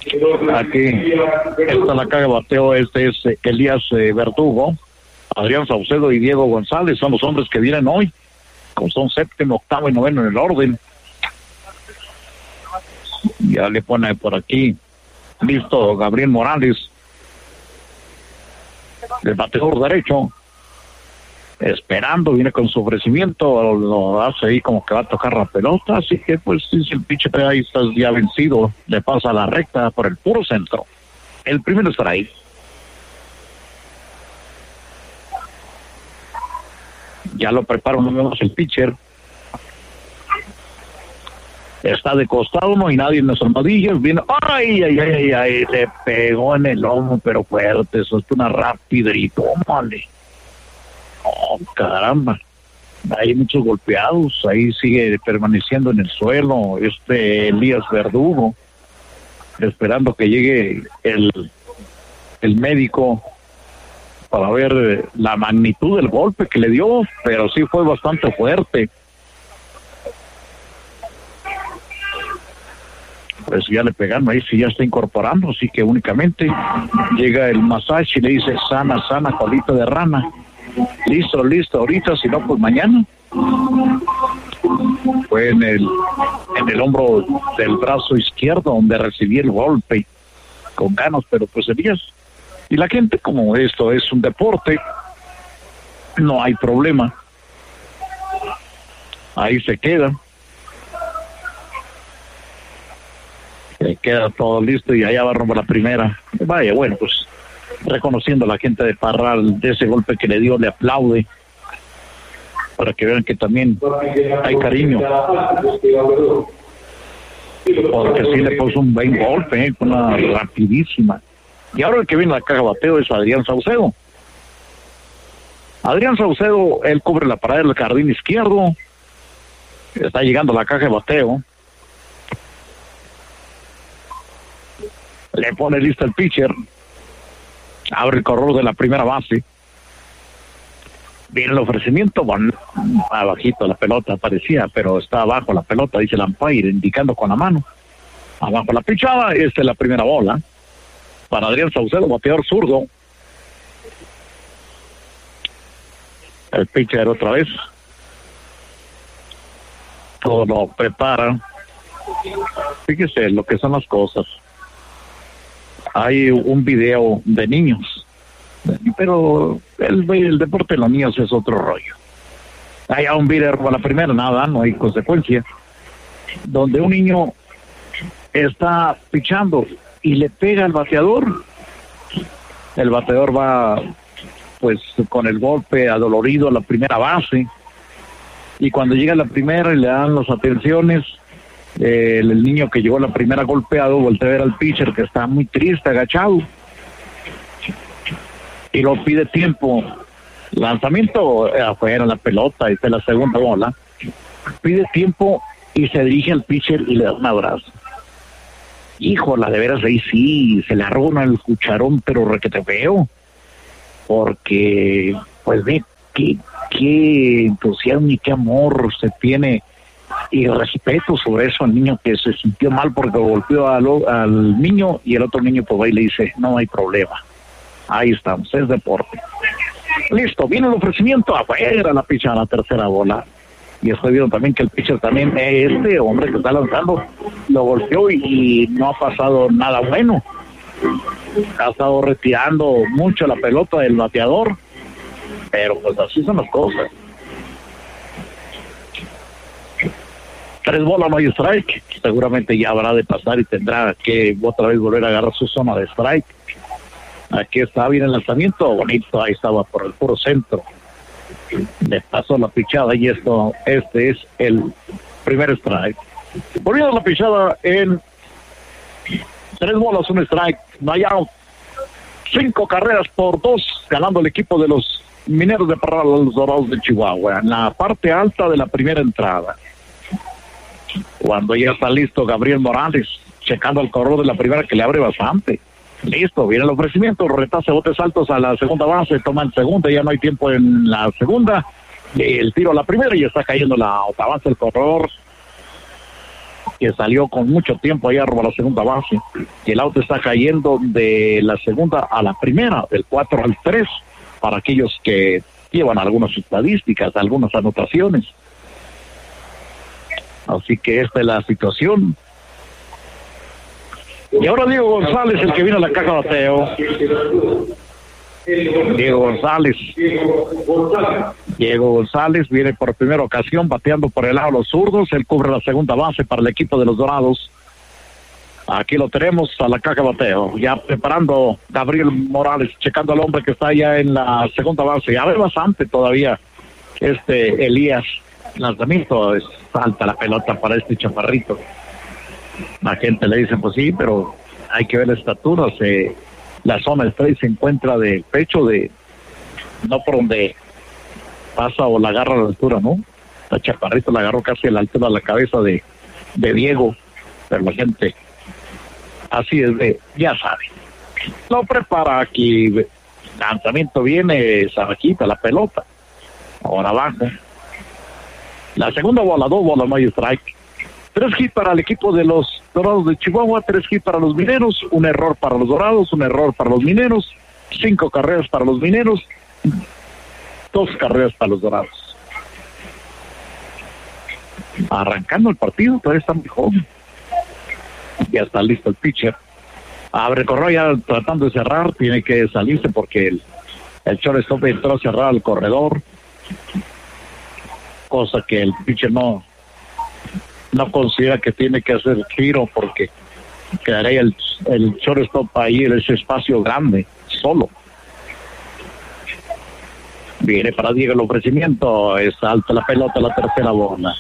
Aquí está la caja de bateo. Este es Elías Verdugo, Adrián Saucedo y Diego González. Son los hombres que vienen hoy. Son séptimo, octavo y noveno en el orden. Ya le pone por aquí. Listo Gabriel Morales, el bateador derecho. Esperando, viene con su ofrecimiento, lo hace ahí como que va a tocar la pelota, así que pues si el pitcher ahí está ya vencido, le pasa a la recta por el puro centro. El primero strike. Ya lo prepara uno menos el pitcher. Está de costado, no hay nadie en las armadillas, viene, ay, le pegó en el lomo, pero fuerte, eso es una rapidrito, vale. Oh, caramba, hay muchos golpeados, ahí sigue permaneciendo en el suelo Elías Verdugo, esperando que llegue el médico para ver la magnitud del golpe que le dio, pero sí fue bastante fuerte. Pues ya le pegaron, ahí sí ya está incorporando, así que únicamente llega el masaje y le dice sana, colita de rana. Listo, ahorita, si no, pues mañana. Fue en el hombro del brazo izquierdo donde recibí el golpe, con ganas, pero pues Elías. Y la gente, como esto es un deporte, no hay problema. Ahí se queda. Se queda todo listo y allá va rumbo a la primera. Vaya, bueno, pues reconociendo a la gente de Parral de ese golpe que le dio, le aplaude para que vean que también hay cariño, porque sí le puso un buen golpe, una rapidísima. Y ahora el que viene a la caja de bateo es Adrián Saucedo. Adrián Saucedo, él cubre la parada del jardín izquierdo, está llegando a la caja de bateo, le pone listo el pitcher. Abre el corredor de la primera base. Viene el ofrecimiento, bueno, abajito la pelota parecía, pero está abajo la pelota, dice el umpire, indicando con la mano. Abajo la pichada, esta es la primera bola. Para Adrián Saucedo, bateador zurdo. El pitcher otra vez. Todo lo prepara. Fíjese lo que son las cosas. Hay un video de niños, pero el deporte de los niños es otro rollo. Hay un video a la primera, nada, no hay consecuencia, donde un niño está pichando y le pega al bateador. El bateador va pues con el golpe adolorido a la primera base, y cuando llega a la primera y le dan las atenciones, el niño que llegó a la primera golpeado voltea a ver al pitcher que está muy triste, agachado, y lo pide tiempo. Lanzamiento afuera, la pelota, esta es la segunda bola. Pide tiempo y se dirige al pitcher y le da un abrazo. Híjola, de veras ahí sí, se le arrugó el cucharón, pero requete feo, porque pues ve qué entusiasmo y qué amor se tiene y respeto sobre eso al niño que se sintió mal porque golpeó al niño, y el otro niño pues va y le dice no hay problema, ahí estamos, es deporte. Listo, viene el ofrecimiento, afuera la picha a la tercera bola, y estoy viendo también que el pitcher también, este hombre que está lanzando, lo golpeó y no ha pasado nada bueno, ha estado retirando mucho la pelota del bateador, pero pues así son las cosas. 3 bolas, no hay strike. Seguramente ya habrá de pasar y tendrá que otra vez volver a agarrar su zona de strike. Aquí está bien el lanzamiento, bonito, ahí estaba por el puro centro. Le pasó la pichada y este es el primer strike. Volviendo la pichada en 3 bolas, un strike, no hay out. 5 carreras por 2, ganando el equipo de los Mineros de Parral, los Dorados de Chihuahua, en la parte alta de la primera entrada. Cuando ya está listo Gabriel Morales, checando el corredor de la primera que le abre bastante. Listo, viene el ofrecimiento, retace botes altos a la segunda base, toma en segunda, ya no hay tiempo en la segunda. El tiro a la primera y está cayendo la otra base del corredor. que salió con mucho tiempo allá rumbo a la segunda base, que el auto está cayendo de la segunda a la primera, del 4 al 3, para aquellos que llevan algunas estadísticas, algunas anotaciones. Así que esta es la situación. Y ahora Diego González, el que vino a la caja de bateo. Diego González viene por primera ocasión bateando por el lado de los zurdos. Él cubre la segunda base para el equipo de los Dorados. Aquí lo tenemos a la caja de bateo, ya preparando Gabriel Morales, checando al hombre que está allá en la segunda base. Ya ve bastante todavía Elías. Lanzamiento, es alta la pelota para este chaparrito. La gente le dice, pues sí, pero hay que ver la estatura. La zona straight se encuentra del pecho, no por donde pasa o la agarra a la altura, ¿no? La chaparrito la agarró casi a la altura de la cabeza de Diego, pero la gente así es ya sabe. Lo prepara aquí, lanzamiento viene, Sarajita, la pelota, ahora abajo. La segunda bola, 2 bolas, no hay strike. 3 hits para el equipo de los Dorados de Chihuahua, 3 hits para los Mineros, un error para los Dorados, un error para los Mineros, 5 carreras para los Mineros, 2 carreras para los Dorados. Arrancando el partido, todavía está muy joven. Ya está listo el pitcher. Abre correo ya tratando de cerrar, tiene que salirse porque el shortstop entró a cerrar el corredor, cosa que el pitcher no considera que tiene que hacer giro porque quedaría el shortstop ahí en ese espacio grande, solo. Viene para Diego el ofrecimiento, es alta la pelota, la tercera bola.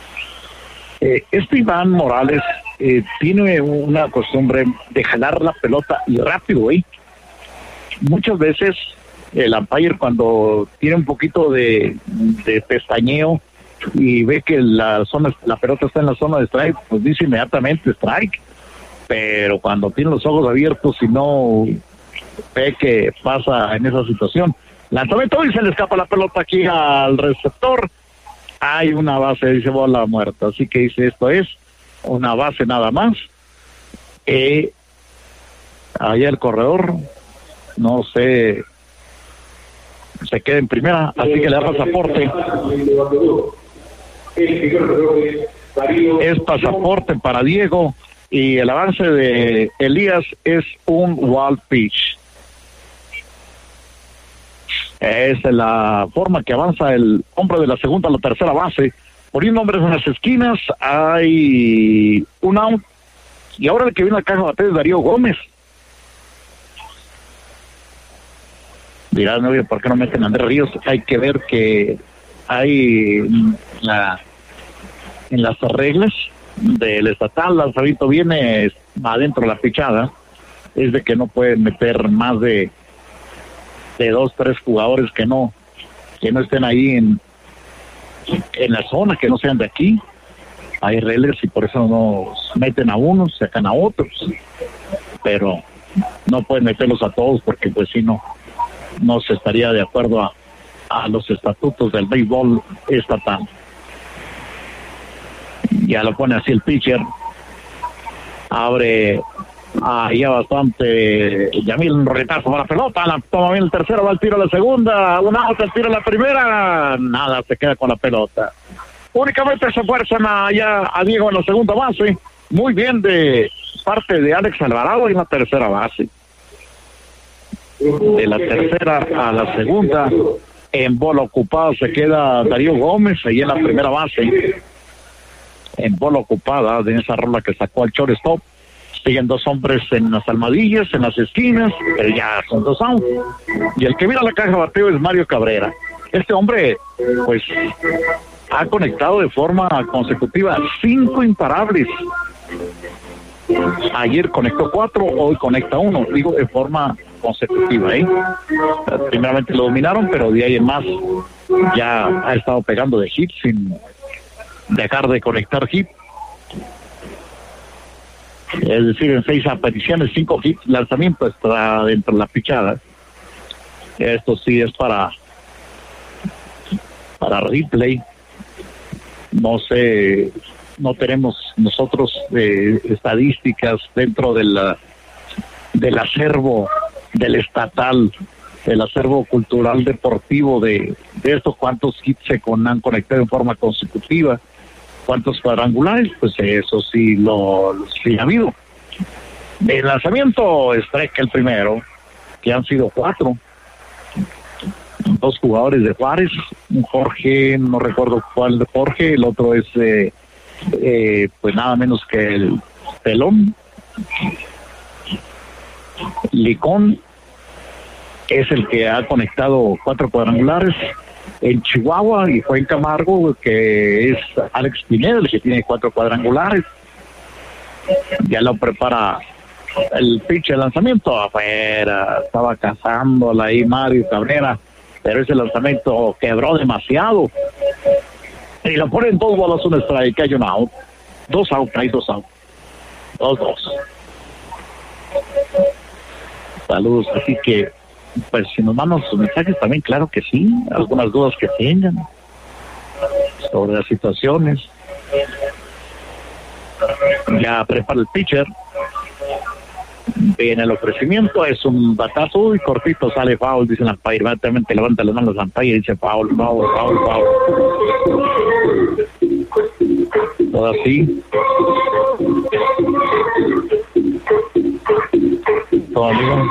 Iván Morales tiene una costumbre de jalar la pelota y rápido, Muchas veces el umpire, cuando tiene un poquito de pestañeo y ve que la pelota está en la zona de strike, pues dice inmediatamente strike. Pero cuando tiene los ojos abiertos y no ve que pasa en esa situación, lanzamiento y se le escapa la pelota aquí al receptor. Hay una base, dice bola muerta. Así que dice, esto es una base nada más. Allá el corredor, no sé, se queda en primera, así que le da pasaporte. Es pasaporte para Diego y el avance de Elías es un wild pitch. Esa es la forma que avanza el hombre de la segunda a la tercera base. Poniendo hombres en las esquinas, hay un out. Y ahora el que viene a la caja de bateo es Darío Gómez. Dirán, no, ¿por qué no meten a Andrés Ríos? Hay que ver que hay en las reglas del estatal, lanzamiento viene adentro de la pichada, es de que no pueden meter más de 2, 3 jugadores que no estén ahí en la zona, que no sean de aquí. Hay reglas y por eso no meten a unos, sacan a otros, pero no pueden meterlos a todos porque pues si no se estaría de acuerdo a los estatutos del béisbol estatal. Ya lo pone así el pitcher, abre ya bastante Yamil, un retazo para la pelota, la toma bien el tercero, va el tiro a la segunda, un out, el tiro a la primera, nada, se queda con la pelota. Únicamente se fuerzan allá a Diego en la segunda base, muy bien de parte de Alex Alvarado en la tercera base. De la tercera a la segunda, en bola ocupada se queda Darío Gómez ahí en la primera base. En bola ocupada de esa rola que sacó al shortstop. Siguen 2 hombres en las almohadillas, en las esquinas, pero ya son 2 outs. Y el que viene a la caja de bateo es Mario Cabrera. Este hombre, pues, ha conectado de forma consecutiva 5 imparables. Ayer conectó 4, hoy conecta 1, digo de forma consecutiva, Primeramente lo dominaron, pero de ahí en más ya ha estado pegando de hit sin dejar de conectar hit. Es decir, en 6 apariciones, 5 hits, lanzamiento está dentro de la pichada. Esto sí es para replay. No sé no tenemos nosotros estadísticas dentro del acervo del estatal, el acervo cultural deportivo de estos, cuántos hits se han conectado en forma consecutiva, cuántos cuadrangulares, pues eso sí sí ha habido. De lanzamiento, strike el primero, que han sido 4. 2 jugadores de Juárez, un Jorge, no recuerdo cuál de Jorge, el otro es pues nada menos que el Pelón. Licón es el que ha conectado 4 cuadrangulares en Chihuahua, y fue en Camargo, que es Alex Pineda, el que tiene 4 cuadrangulares. Ya lo prepara el pitch de lanzamiento afuera, estaba cazándola ahí Mario Cabrera, pero ese lanzamiento quebró demasiado y lo ponen 2 bolas, un strike, hay un out, 2 out, hay 2 out, 2-2. Saludos, así que pues si nos mandan sus mensajes también, claro que sí, algunas dudas que tengan sobre las situaciones. Ya prepara el pitcher, viene el ofrecimiento, es un batazo y cortito, sale foul, dice el umpire, inmediatamente levanta las manos al umpire y dice foul. Todo así. Todo amigo.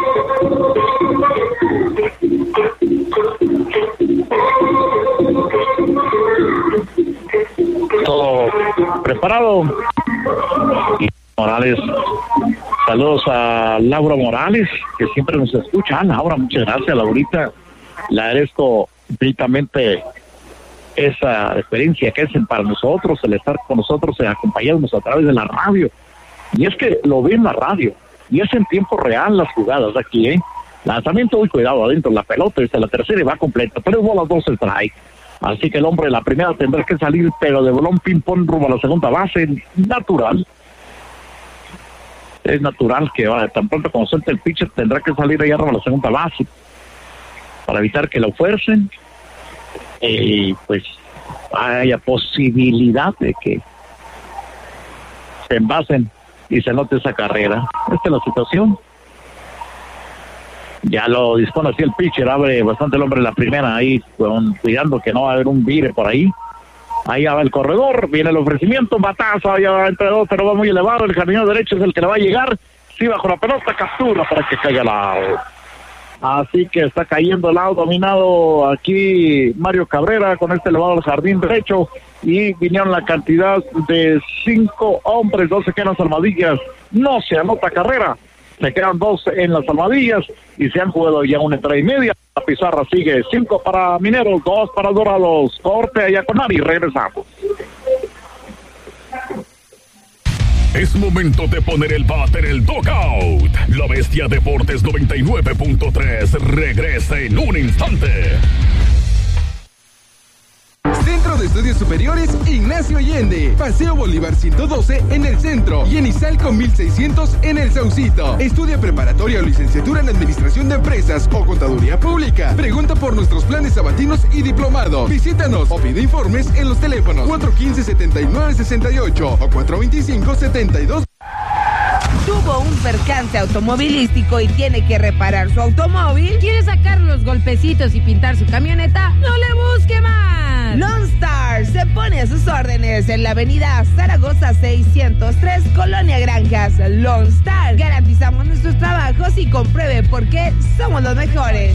Todo preparado. Morales, saludos a Laura Morales, que siempre nos escucha. Laura, muchas gracias, Laurita. Le agradezco infinitamente esa experiencia que es para nosotros, el estar con nosotros, acompañarnos a través de la radio. Y es que lo ve en la radio, y es en tiempo real las jugadas aquí, Lanzamiento, muy cuidado adentro, la pelota desde la tercera y va completa, 3 bolas, 2 strike. Así que el hombre de la primera tendrá que salir, pero de bolón ping-pong rumbo a la segunda base, natural. Es natural que tan pronto como suelte el pitcher tendrá que salir allá rumbo a la segunda base para evitar que lo fuercen y pues haya posibilidad de que se envasen y se note esa carrera. Esta es la situación. Ya lo dispone así el pitcher, abre bastante el hombre en la primera ahí, cuidando que no va a haber un vire por ahí. Ahí va el corredor, viene el ofrecimiento, batazo, allá va entre 2, pero va muy elevado, el jardinero derecho es el que le va a llegar, sí, bajo la pelota, captura para que caiga el out. Así que está cayendo el out, dominado aquí Mario Cabrera con este elevado al jardín derecho, y vinieron la cantidad de 5 hombres, 2 se quedan las almohadillas, no se anota carrera, se quedan 2 en las almohadillas y se han jugado ya 1 entrada y media. La pizarra sigue 5 para Mineros, 2 para Dorados. Corte allá con Ari, regresamos. Es momento de poner el bat en el dugout. La Bestia Deportes 99.3 regresa en un instante. Centro de Estudios Superiores Ignacio Allende, Paseo Bolívar 112 en el centro y en Izalco 1600 en el Saucito. Estudia preparatoria o licenciatura en Administración de Empresas o Contaduría Pública. Pregunta por nuestros planes sabatinos y diplomados. Visítanos o pide informes en los teléfonos 415-7968 o 425-72. Tuvo un percance automovilístico y tiene que reparar su automóvil. ¿Quiere sacar los golpecitos y pintar su camioneta? ¡No le busque más! Lone Star se pone a sus órdenes en la avenida Zaragoza 603, Colonia Granjas. Lone Star, garantizamos nuestros trabajos y compruebe por qué somos los mejores.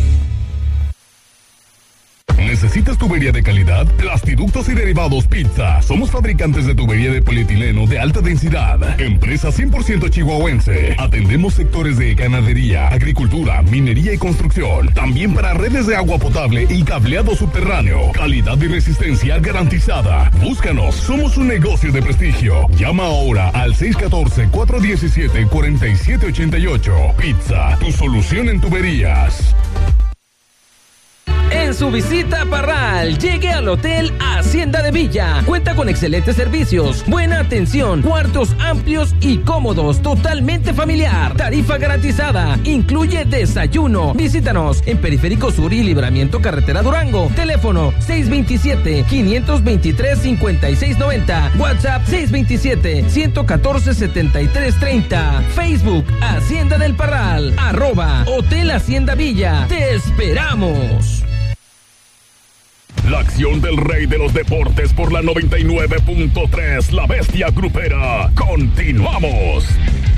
¿Necesitas tubería de calidad? Plastiductos y Derivados Pizza. Somos fabricantes de tubería de polietileno de alta densidad. Empresa 100% chihuahuense. Atendemos sectores de ganadería, agricultura, minería y construcción. También para redes de agua potable y cableado subterráneo. Calidad y resistencia garantizada. Búscanos. Somos un negocio de prestigio. Llama ahora al 614-417-4788. Pizza, tu solución en tuberías. En su visita a Parral, llegue al Hotel Hacienda de Villa. Cuenta con excelentes servicios, buena atención, cuartos amplios y cómodos, totalmente familiar. Tarifa garantizada, incluye desayuno. Visítanos en Periférico Sur y Libramiento Carretera Durango. Teléfono 627-523-5690. WhatsApp 627-114-7330. Facebook Hacienda del Parral. @Hotel Hacienda Villa. ¡Te esperamos! La acción del rey de los deportes por la 99.3, La Bestia Grupera. Continuamos.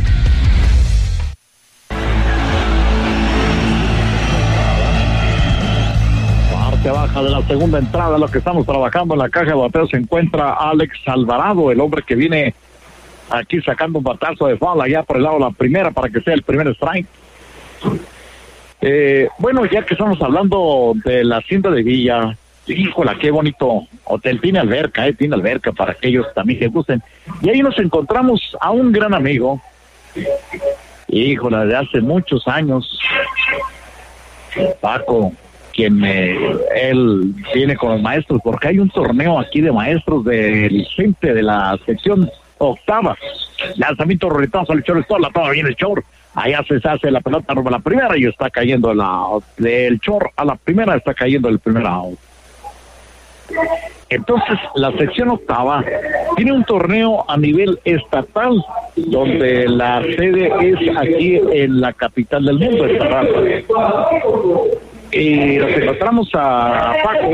Parte baja de la segunda entrada, lo que estamos trabajando en la caja de bateo, se encuentra Alex Alvarado, el hombre que viene aquí sacando un batazo de foul allá por el lado de la primera para que sea el primer strike. Bueno, ya que estamos hablando de la Hacienda de Villa, híjola, qué bonito hotel, tiene alberca para aquellos también que gusten. Y ahí nos encontramos a un gran amigo, híjola, de hace muchos años, Paco, quien él viene con los maestros, porque hay un torneo aquí de maestros del CENTE, de la sección octava. Lanzamiento retazo al short, la toma bien el short. Allá se hace la pelota rumbo a la primera y está cayendo del short a la primera, está cayendo el primer out. Entonces, la sección octava tiene un torneo a nivel estatal, donde la sede es aquí en la capital del mundo, en Parral. Y nos encontramos a Paco,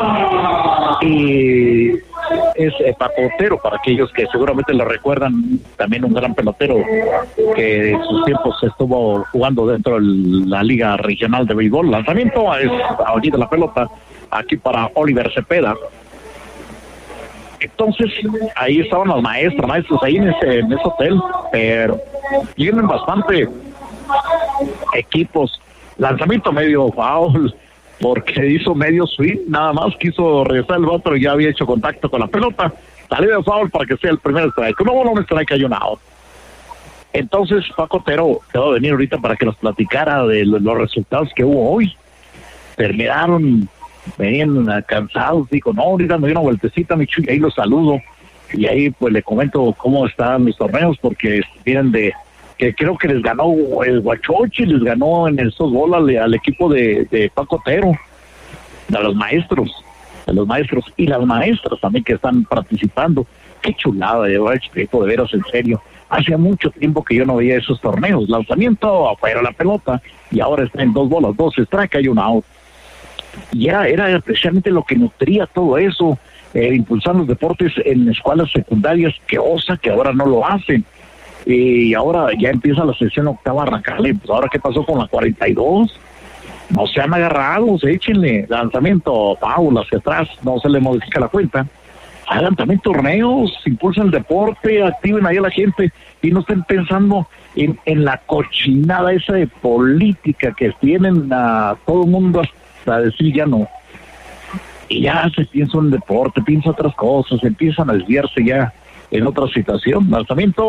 y es Paco Otero, para aquellos que seguramente lo recuerdan, también un gran pelotero que en sus tiempos estuvo jugando dentro de la Liga Regional de Béisbol. Lanzamiento es ahorita la pelota aquí para Oliver Cepeda. Entonces, ahí estaban los maestros ahí en ese hotel, pero tienen bastante equipos. Lanzamiento medio foul, porque hizo medio swing, nada más quiso regresar el vato y ya había hecho contacto con la pelota. Salida de foul para que sea el primer strike. No, un strike, hay un out. Entonces, Paco Otero quedó a venir ahorita para que nos platicara de los resultados que hubo hoy. Terminaron, venían cansados, dijo, no, ahorita me dio una vueltecita, mi chuy, ahí los saludo. Y ahí pues le comento cómo están los torneos, porque vienen de... que creo que les ganó el Huachochi, les ganó en el softball al equipo de Paco Otero, de los maestros y las maestras también que están participando. Qué chulada de Chiquito, de veras, en serio. Hacía mucho tiempo que yo no veía esos torneos. Lanzamiento afuera la pelota, y ahora está en 2 bolas, 2 strike, hay un out. Y era precisamente lo que nutría todo eso, impulsar los deportes en escuelas secundarias, que ahora no lo hacen. Y ahora ya empieza la sección octava a arrancarle. Pues ahora, ¿qué pasó con la 42? No se han agarrado, échenle lanzamiento, Paula, hacia atrás, no se le modifica la cuenta. Hagan también torneos, impulsen el deporte, activen ahí a la gente y no estén pensando en la cochinada esa de política que tienen a todo el mundo hasta decir ya no. Y ya se piensa en deporte, piensa otras cosas, empiezan a desviarse ya en otra situación. Lanzamiento,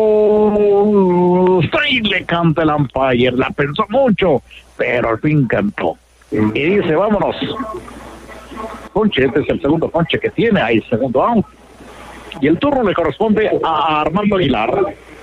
strike, le canta el umpire, la pensó mucho, pero al fin cantó. Y dice, vámonos. Ponche, este es el segundo ponche que tiene, ahí segundo out. Y el turno le corresponde a Armando Aguilar.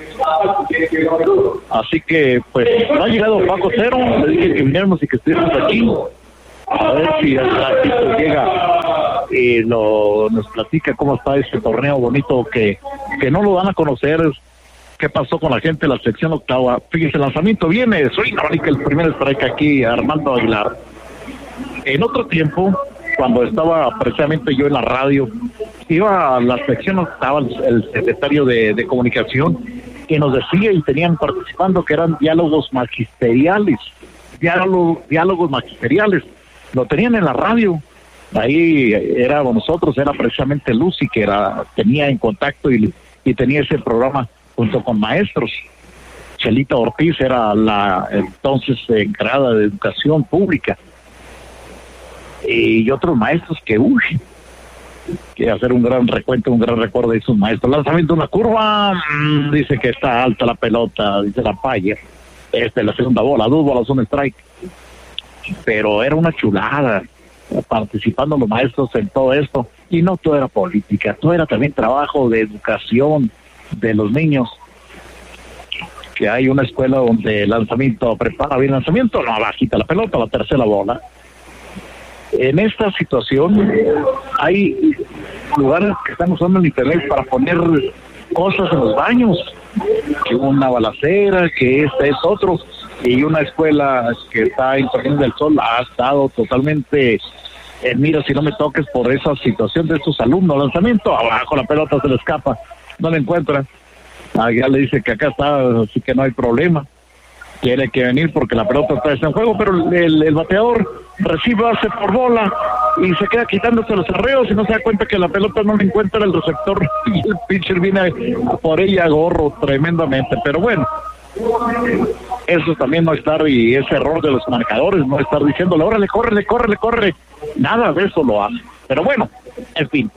Así que, pues, no ha llegado Paco Otero, le dije que viniéramos y que estuviéramos aquí. A ver si el ratito llega y nos platica cómo está este torneo bonito que no lo dan a conocer. ¿Qué pasó con la gente de la sección octava? Fíjese, el lanzamiento viene, soy el primer strike aquí, Armando Aguilar. En otro tiempo, cuando estaba precisamente yo en la radio, iba a la sección octava el secretario de comunicación, que nos decía y tenían participando que eran diálogos magisteriales. Lo tenían en la radio. Ahí éramos nosotros, era precisamente Lucy que tenía en contacto y tenía ese programa junto con maestros. Chelita Ortiz era la entonces encargada de educación pública, y otros maestros que hacer un gran recuento, un gran recuerdo de esos maestros. Lanzamiento de una curva, dice que está alta la pelota, dice la Payer. La segunda bola, 2 bolas, un strike. Pero era una chulada. participando los maestros en todo esto, y no todo era política, todo era también trabajo de educación de los niños. Que hay una escuela donde el lanzamiento, prepara bien el lanzamiento, no, bajita la pelota, la tercera bola. En esta situación hay lugares que están usando el internet para poner cosas en los baños, que una balacera, que este es otro, y una escuela que está en Jardín del Sol ha estado totalmente mira, si no me toques, por esa situación de estos alumnos. Lanzamiento, abajo la pelota se le escapa, no la encuentra. Ya le dice que acá está, así que no hay problema. Tiene que venir porque la pelota está en juego, pero el bateador recibe base por bola y se queda quitándose los arreos y no se da cuenta que la pelota no le encuentra el receptor y el pitcher viene por ella a gorro tremendamente. Pero bueno, eso también no estar, y ese error de los marcadores, no estar diciéndole, órale, córrele. Nada de eso lo hace. Pero bueno, en fin.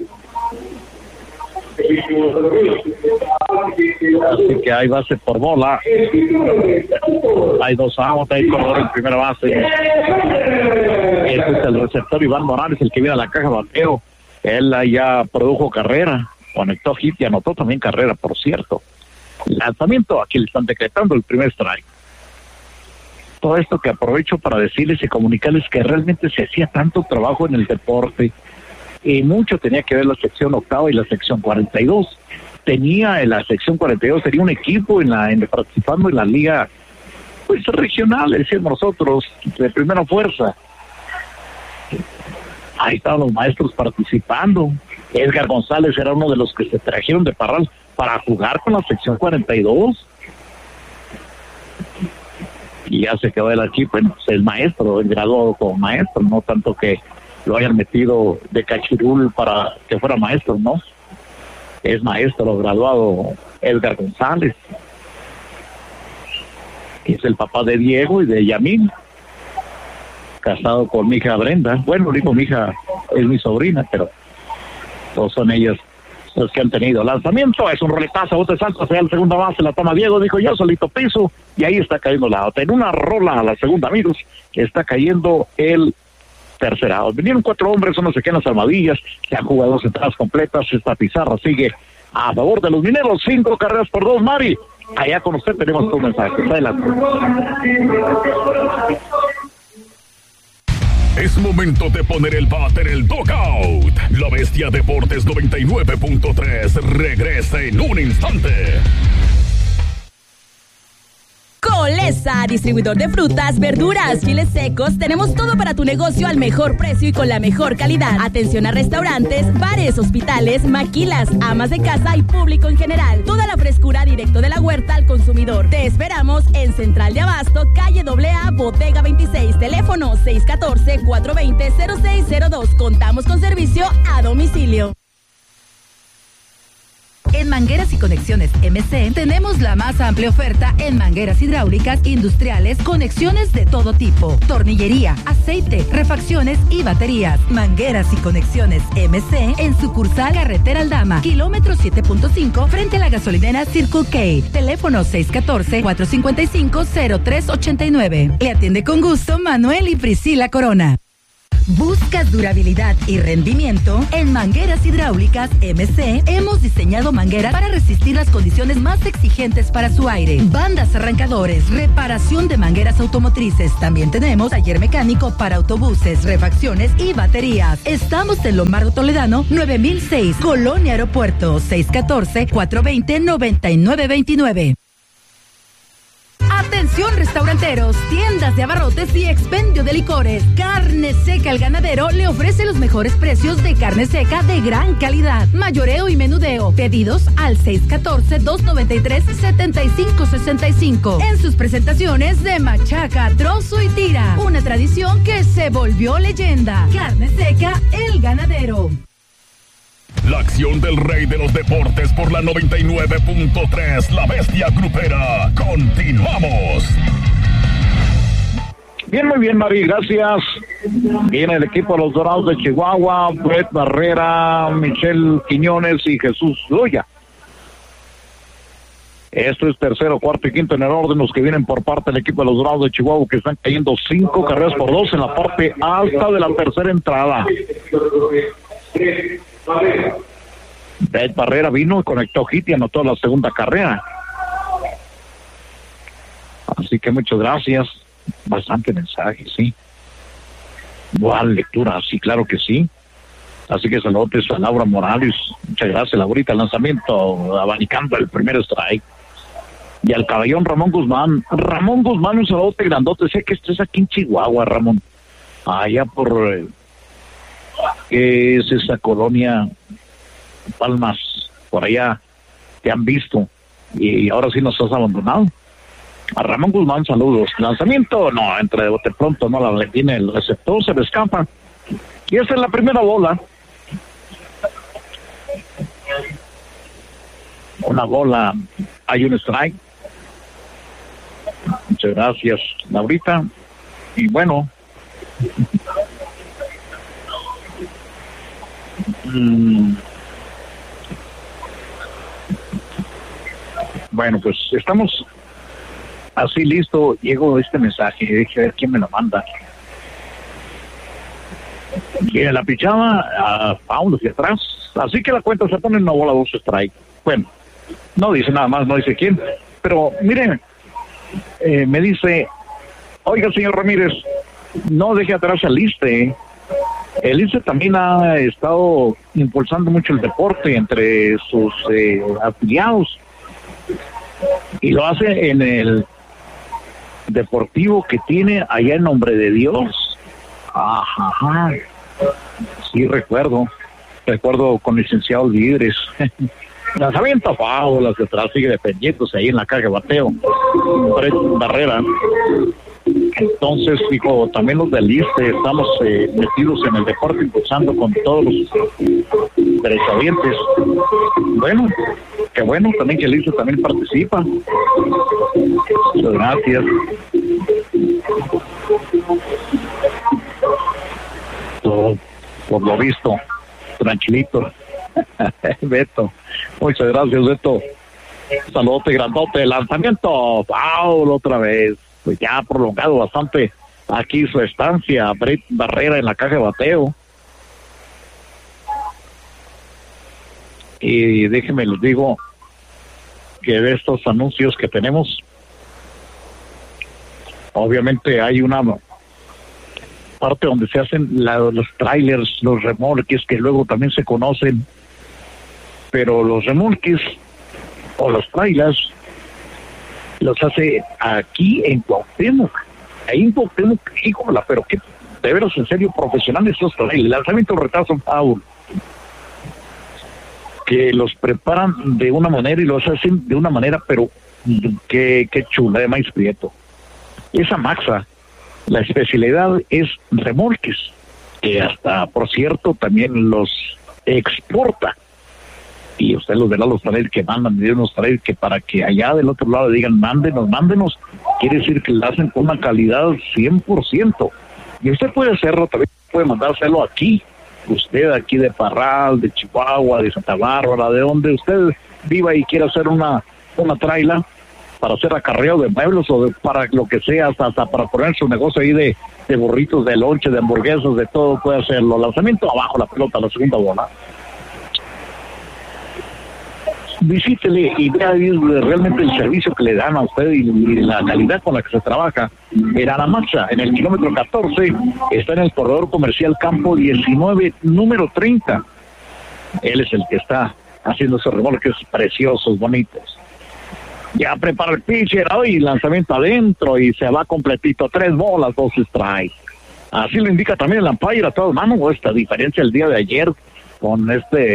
Así que hay base por bola, hay 2 outs, hay corredor en primera base. Ese es el receptor Iván Morales, el que viene a la caja bateo. Él ya produjo carrera, conectó hit y anotó también carrera, por cierto. Lanzamiento, aquí le están decretando el primer strike. Todo esto que aprovecho para decirles y comunicarles que realmente se hacía tanto trabajo en el deporte, y mucho tenía que ver la sección 8ª y la sección 42. La sección 42 tenía un equipo participando en la liga pues regional, decíamos nosotros, de primera fuerza. Ahí estaban los maestros participando. Edgar González era uno de los que se trajeron de Parral para jugar con la sección 42. Y ya se quedó el equipo, bueno, pues el maestro, el graduado como maestro, no tanto que lo hayan metido de cachirul para que fuera maestro, ¿no? Es maestro graduado Edgar González, que es el papá de Diego y de Yamil, casado con mi hija Brenda. Bueno, digo, mi hija es mi sobrina, pero todos son ellas los que han tenido. Lanzamiento, es un roletazo, bote salto hacia la segunda base, la toma Diego, dijo yo solito piso, y ahí está cayendo la otra. En una rola a la segunda, amigos, está cayendo el tercera. Vinieron 4 hombres, uno se quedan las armadillas, se han jugado 2 entradas completas. Esta pizarra sigue a favor de los mineros, 5 carreras por 2. Mari, allá con usted tenemos tu mensaje. Adelante. Es momento de poner el bat en el dugout. La Bestia Deportes 99.3 regresa en un instante. Colesa, distribuidor de frutas, verduras, chiles secos. Tenemos todo para tu negocio al mejor precio y con la mejor calidad. Atención a restaurantes, bares, hospitales, maquilas, amas de casa y público en general. Toda la frescura directo de la huerta al consumidor. Te esperamos en Central de Abasto, calle AA, Bodega 26. Teléfono 614-420-0602. Contamos con servicio a domicilio. En Mangueras y Conexiones MC tenemos la más amplia oferta en mangueras hidráulicas, industriales, conexiones de todo tipo, tornillería, aceite, refacciones y baterías. Mangueras y Conexiones MC en sucursal Carretera Aldama, kilómetro 7.5 frente a la gasolinera Circle K. Teléfono 614-455-0389. Le atiende con gusto Manuel y Priscila Corona. ¿Buscas durabilidad y rendimiento? En Mangueras Hidráulicas MC hemos diseñado mangueras para resistir las condiciones más exigentes para su aire. Bandas, arrancadores, reparación de mangueras automotrices. También tenemos taller mecánico para autobuses, refacciones y baterías. Estamos en Lombardo Toledano 9006, Colonia Aeropuerto, 614-420-9929. Atención restauranteros, tiendas de abarrotes y expendio de licores. Carne Seca El Ganadero le ofrece los mejores precios de carne seca de gran calidad. Mayoreo y menudeo. Pedidos al 614-293-7565. En sus presentaciones de machaca, trozo y tira. Una tradición que se volvió leyenda. Carne Seca El Ganadero. La acción del rey de los deportes por la 99.3, La Bestia Grupera. Continuamos. Bien, muy bien, Mari, gracias. Viene el equipo de los Dorados de Chihuahua, Brett Barrera, Michelle Quiñones y Jesús Loya. Esto es tercero, cuarto y quinto en el orden, los que vienen por parte del equipo de los Dorados de Chihuahua, que están cayendo 5 carreras por 2 en la parte alta de la tercera entrada. Brett Barrera vino y conectó hit y anotó la segunda carrera. Así que muchas gracias. Bastante mensaje, sí. Buena lectura, sí, claro que sí. Así que saludos a Laura Morales. Muchas gracias, Laurita. Lanzamiento, abanicando el primer strike. Y al caballón Ramón Guzmán. Ramón Guzmán, un saludote grandote. Sé que estés aquí en Chihuahua, Ramón. Allá por... ¿qué es esa colonia? Palmas. Por allá te han visto. Y ahora sí nos has abandonado. A Ramón Guzmán, saludos. Lanzamiento, no, entre de bote pronto, no la tiene el receptor, se le escapa. Y esa es la primera bola. Una bola, hay un strike. Muchas gracias, Laurita. Y bueno, bueno, pues estamos así listo. Llegó este mensaje y dije, a ver quién me lo manda. Viene la pichada a Paulo hacia atrás, así que la cuenta se pone en una bola, 2 strike. Bueno, no dice nada más, no dice quién, pero miren, me dice, oiga señor Ramírez, no deje atrás al ISSSTE. El ISSSTE también ha estado impulsando mucho el deporte entre sus afiliados y lo hace en el deportivo que tiene allá en Nombre de Dios. Ajá, sí recuerdo con licenciados líderes. Lanzamiento foul, hacia atrás sigue defendiéndose ahí en la caja de bateo. Brett Barrera. Entonces, dijo, también los del ISSSTE estamos metidos en el deporte, impulsando con todos los derechohabientes. Bueno, qué bueno también que el ISSSTE también participa. Muchas gracias. Todo, por lo visto, tranquilito. Beto, muchas gracias, Beto. Saludote grandote, lanzamiento foul otra vez. Pues ya ha prolongado bastante aquí su estancia, Brett Barrera en la caja de bateo. Y déjenme les digo que de estos anuncios que tenemos, obviamente hay una parte donde se hacen los trailers, los remolques, que luego también se conocen, pero los remolques o los trailers los hace aquí en Cuauhtémoc. Ahí en Cuauhtémoc, híjola, pero que de veras en serio profesionales los trailers. Lanzamiento, retraso, foul, que los preparan de una manera y los hacen de una manera, pero qué chula, de maíz prieto. Esa Maxa, la especialidad es remolques, que hasta, por cierto, también los exporta. Y usted los verá, los trailers que mandan, de unos trailers que para que allá del otro lado digan, mándenos, quiere decir que lo hacen con una calidad 100%. Y usted puede hacerlo, también puede mandárselo aquí, usted aquí de Parral, de Chihuahua, de Santa Bárbara, de donde usted viva y quiera hacer una trailer para hacer acarreo de muebles o para lo que sea, hasta para poner su negocio ahí de burritos, de lonche, de hamburguesas, de todo puede hacerlo. Lanzamiento abajo, la pelota, la segunda bola. Visítele y vea realmente el servicio que le dan a usted y la calidad con la que se trabaja. En Aramaxa, en el kilómetro 14, está en el corredor comercial Campo 19, número 30. Él es el que está haciendo esos remolques preciosos, bonitos. Ya prepara el pitcher, hoy lanzamiento adentro y se va completito, 3 bolas, 2 strikes. Así lo indica también el umpire a todas manos. Esta diferencia el día de ayer con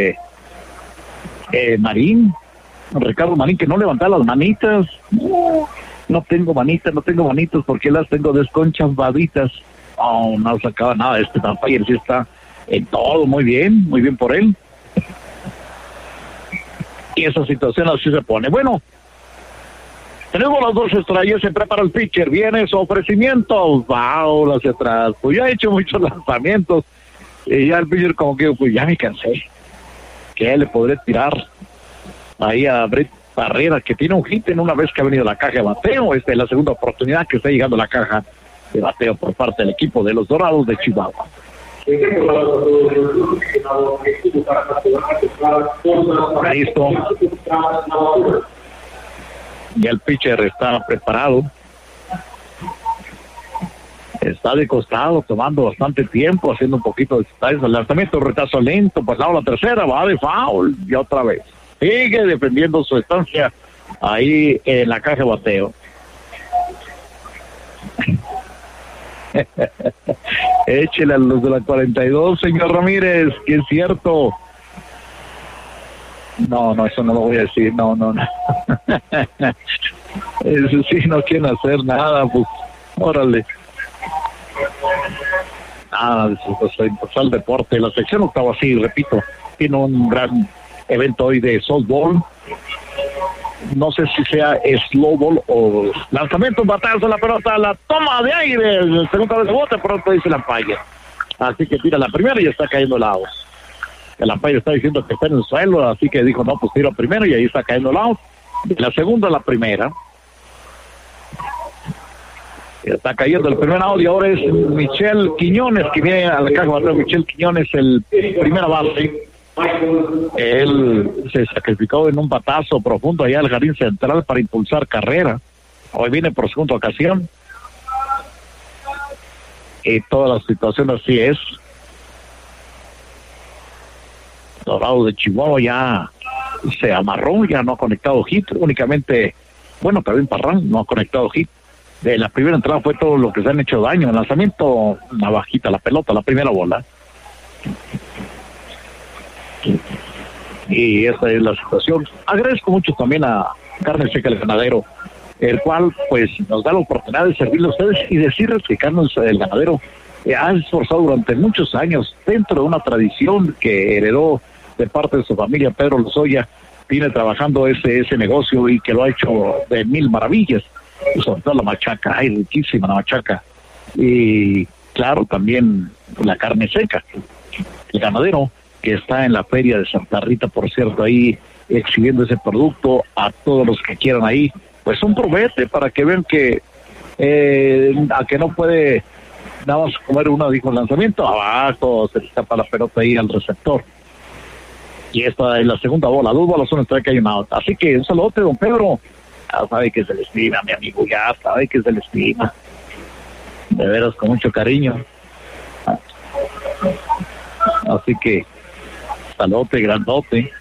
Marín, Ricardo Marín, que no levantaba las manitas. No tengo manitas porque las tengo desconchambaditas. No sacaba nada. Este umpire sí está en todo muy bien por él. Y esa situación así se pone. Bueno, tenemos las 2 estrellas, se prepara el pitcher, viene su ofrecimiento, foul hacia atrás. Pues ya he hecho muchos lanzamientos y ya el pitcher como que pues ya me cansé. ¿Qué le podré tirar ahí a Brett Barrera, que tiene un hit en una vez que ha venido la caja de bateo. Esta es la segunda oportunidad que está llegando a la caja de bateo por parte del equipo de los Dorados de Chihuahua. Listo. Ya el pitcher está preparado. Está de costado, tomando bastante tiempo, haciendo un poquito de detalles. El lanzamiento, retazo lento, pues la tercera, va de foul y otra vez. Sigue defendiendo su estancia ahí en la caja de bateo. Échele a los de la 42, señor Ramírez, que es cierto. No, eso no lo voy a decir, no. Eso sí, no quieren hacer nada, pues, órale. Nada, pues impulsar el deporte. La sección octava, sí, repito, tiene un gran evento hoy de softball. No sé si sea slow ball o lanzamiento, un batazo a la pelota, la toma de aire, el segundo vez de bote, pronto dice la umpire. Así que tira la primera y está cayendo el out. El umpire está diciendo que está en el suelo, así que dijo, no, pues tiro primero y ahí está cayendo el out. De la segunda a la primera. Está cayendo el primer out y ahora es Michel Quiñones, que viene a la caja de bateo. Michel Quiñones, el primera base. Él se sacrificó en un batazo profundo allá al jardín central para impulsar carrera. Hoy viene por segunda ocasión. Y toda la situación así es. Dorado de Chihuahua ya se amarró, ya no ha conectado hit. Únicamente, bueno, Kevin Parrán no ha conectado hit. De la primera entrada fue todo lo que se han hecho daño. El lanzamiento, una bajita la pelota, la primera bola. Y esa es la situación. Agradezco mucho también a Carne Seca el Ganadero, el cual pues nos da la oportunidad de servirle a ustedes y decirles que Carne el Ganadero ha esforzado durante muchos años dentro de una tradición que heredó de parte de su familia. Pedro Lozoya viene trabajando ese negocio y que lo ha hecho de mil maravillas, y sobre todo la machaca, ay, riquísima la machaca, y claro, también la carne seca. El Ganadero, que está en la feria de Santa Rita, por cierto, ahí exhibiendo ese producto a todos los que quieran ahí, pues un probete para que vean que a que no puede nada más comer uno, dijo el lanzamiento, abajo, se le escapa la pelota ahí al receptor. Y esta es la segunda bola, 2 bolas, 1 strike, hay un out. Así que un saludote, don Pedro. Ya sabe que se le estima, mi amigo, ya sabe que se le estima. De veras, con mucho cariño. Así que saludote, grandote.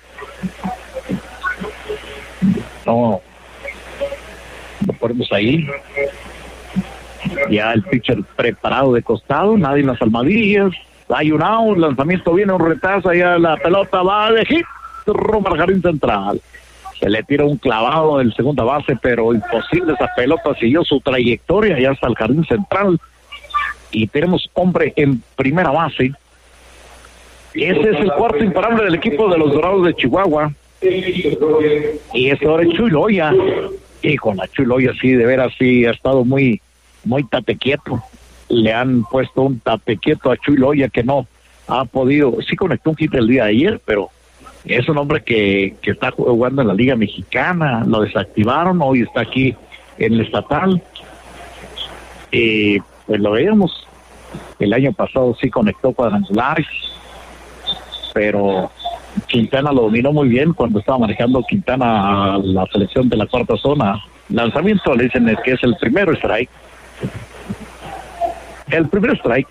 No, lo ponemos ahí. Ya el pitcher preparado de costado, nadie en las almohadillas. Hay un out, lanzamiento viene, un retazo, allá la pelota va de hit, rumbo al jardín central. Se le tira un clavado del segunda base, pero imposible, esa pelota siguió su trayectoria ya hasta el jardín central. Y tenemos hombre en primera base. Y ese es el cuarto imparable del equipo de los Dorados de Chihuahua. Y ese ahora es Chuy Loya. Y con la Chuy Loya sí, de veras, sí, ha estado muy tate quieto. Le han puesto un tate quieto a Chuy Loya que no ha podido, sí conectó un hit el día de ayer, pero es un hombre que está jugando en la Liga Mexicana, lo desactivaron, hoy está aquí en el estatal. Pues lo veíamos, el año pasado sí conectó cuadrangulares, pero Quintana lo dominó muy bien cuando estaba manejando Quintana a la selección de la cuarta zona. Lanzamiento, le dicen que es el primero strike. El primer strike.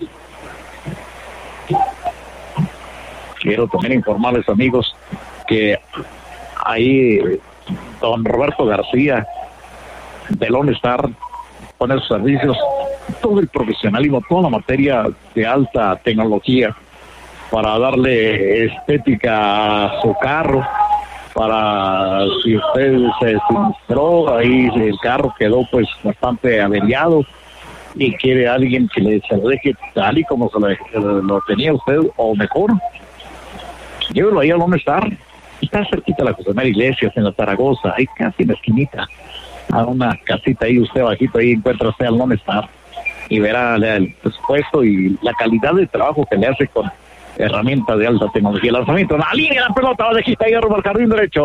Quiero también informarles, amigos, que ahí don Roberto García de Lone Star pone sus servicios, todo el profesionalismo, toda la materia de alta tecnología para darle estética a su carro, para si usted se sinistró, ahí el carro quedó pues bastante averiado y quiere alguien que se lo deje tal y como lo tenía usted o mejor, llévelo ahí a Lone Star. Está cerquita de la José María Iglesias, en la Zaragoza, ahí casi en la esquinita, a una casita ahí, usted bajito, ahí encuentra usted al Lone Star y verá el presupuesto y la calidad de trabajo que le hace con herramientas de alta tecnología. Lanzamiento, la línea, la pelota va de hit ahí, rumbo al jardín derecho.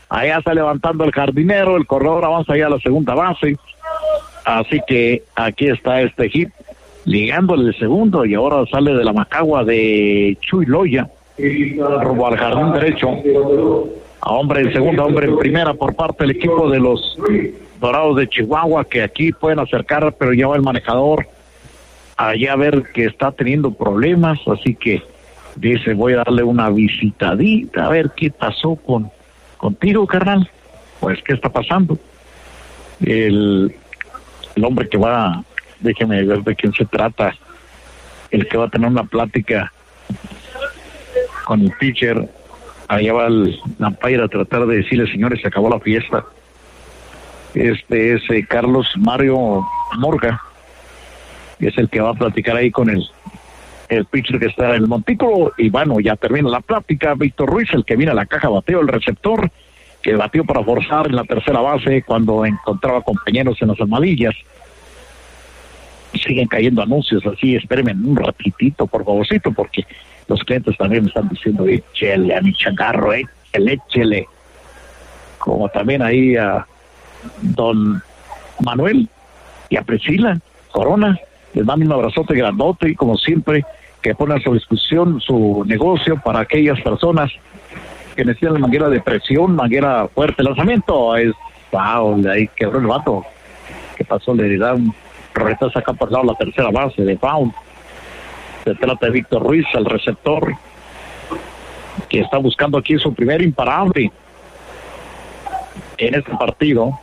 Allá está levantando el jardinero, el corredor avanza allá a la segunda base. Así que aquí está este hit ligándole el segundo y ahora sale de la macagua de Chuy Loya rumbo al jardín derecho. A hombre en segunda, hombre en primera por parte del equipo de los Dorados de Chihuahua, que aquí pueden acercar, pero ya va el manejador allá a ver que está teniendo problemas, así que dice, voy a darle una visitadita a ver qué pasó contigo, carnal. Pues, ¿qué está pasando? El hombre que va, déjeme ver de quién se trata, el que va a tener una plática con el pitcher. Allá va el umpire a tratar de decirle, señores, se acabó la fiesta. Este es Carlos Mario Morga, que es el que va a platicar ahí con el pitcher que está en el montículo. Y bueno, ya termina la plática. Víctor Ruiz, el que viene a la caja, bateo, el receptor, que batió para forzar en la tercera base cuando encontraba compañeros en las almohadillas. Siguen cayendo anuncios así, espérenme un ratitito, por favorcito, porque los clientes también me están diciendo, échele a mi changarro, échele. Como también ahí a don Manuel y a Priscila Corona, les mando un abrazote grandote y como siempre, que ponen a su discusión su negocio para aquellas personas que necesitan la manguera de presión, manguera fuerte. Lanzamiento es foul, ahí quebró el vato. ¿Qué pasó? Le da un reta, saca por lado la tercera base de foul. Se trata de Víctor Ruiz, el receptor, que está buscando aquí su primer imparable en este partido.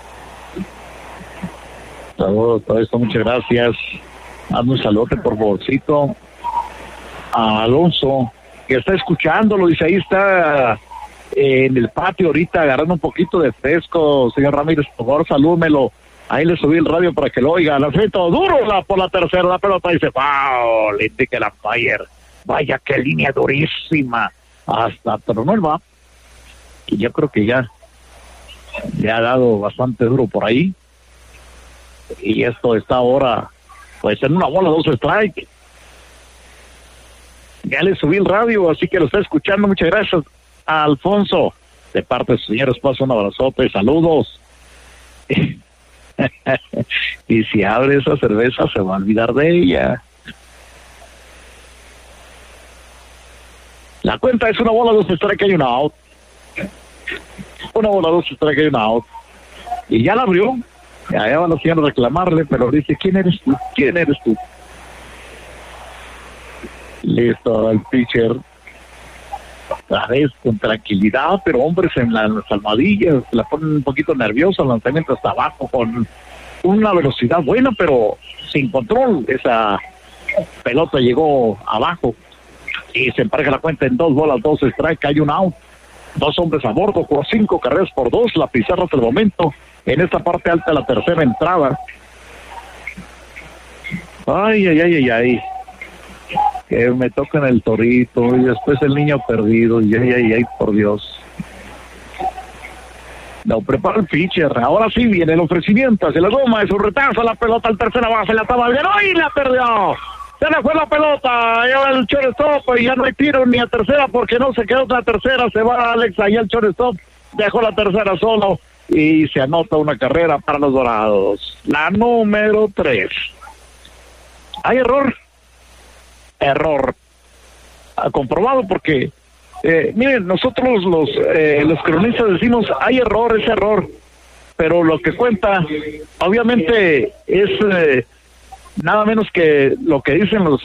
Todo esto, muchas gracias. Hazme un saludo por favorcito a Alonso, que está escuchándolo, dice, ahí está en el patio ahorita agarrando un poquito de fresco. Señor Ramírez, por favor, salúdmelo. Ahí le subí el radio para que lo oiga. Lanzamiento duro por la tercera, la pelota dice, wow, le indica el umpire. Vaya, qué línea durísima. Hasta tronó el va. Y yo creo que ya le ha dado bastante duro por ahí. Y esto está ahora, pues, en una bola, 2 strike. Ya le subí el radio, así que lo está escuchando. Muchas gracias a Alfonso. De parte de su señor esposo, un abrazote, saludos. Y si abre esa cerveza, se va a olvidar de ella. La cuenta es una bola, 2 strike y una out. Una bola, 2 strike y una out. Y ya la abrió. Allá van los señores a reclamarle, pero dice, ¿quién eres tú? ¿Quién eres tú? Listo, el pitcher. Otra vez con tranquilidad, pero hombres en las almohadillas, la ponen un poquito nerviosa, el lanzamiento hasta abajo, con una velocidad buena, pero sin control. Esa pelota llegó abajo y se empareja la cuenta en 2 bolas, 2 strike, hay un out. 2 hombres a bordo, por 5 carreras por 2, la pizarra hasta el momento, en esta parte alta de la tercera entrada. Ay. Que me tocan el torito y después el niño perdido, y ay, por Dios. Lo prepara el pitcher, ahora sí viene el ofrecimiento hacia la goma, es un retazo, la pelota al tercera base, la toma bien, ¡ay, la perdió! Se le fue la pelota, ya va el shortstop y ya no hay tiro ni a tercera porque no se quedó la tercera, se va Alex ahí al shortstop, dejó la tercera solo y se anota una carrera para los Dorados, la número 3. Hay error comprobado porque miren, nosotros los cronistas decimos hay error, es error, pero lo que cuenta obviamente es nada menos que lo que dicen los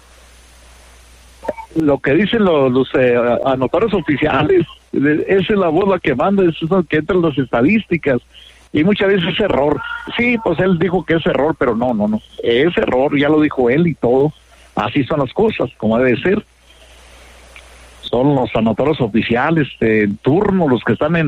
anotadores oficiales. Esa es la voz la que manda, eso es lo que entra en las estadísticas. Y muchas veces es error. Sí, pues él dijo que es error, pero no. Es error, ya lo dijo él y todo. Así son las cosas, como debe ser. Son los anotadores oficiales en turno, los que están en